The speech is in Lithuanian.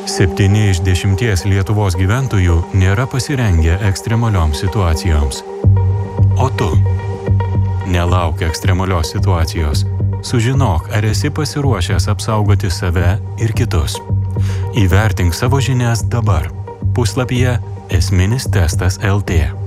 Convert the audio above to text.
7 iš 10 Lietuvos gyventojų nėra pasirengę ekstremalioms situacijoms. O tu? Nelauk ekstremalios situacijos. Sužinok, ar esi pasiruošęs apsaugoti save ir kitus. Įvertink savo žinias dabar. Puslapyje esminis testas LT.